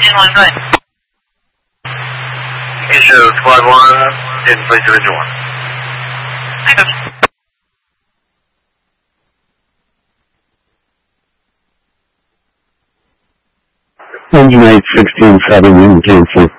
1, go ahead. You can show Squad 1 in place Division 1. I go. Engine 8, 16, 7, in cancel.